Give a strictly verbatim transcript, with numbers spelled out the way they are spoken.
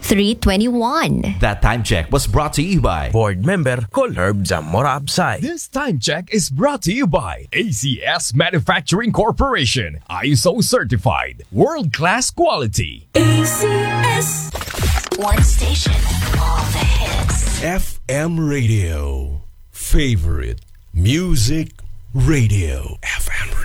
three twenty-one. That time check was brought to you by Board Member Colherb Zamora Absay. This time check is brought to you by A C S Manufacturing Corporation, I S O certified, world-class quality. A C S. One station, all the hits. F M Radio. Favorite Music Radio. F M Radio.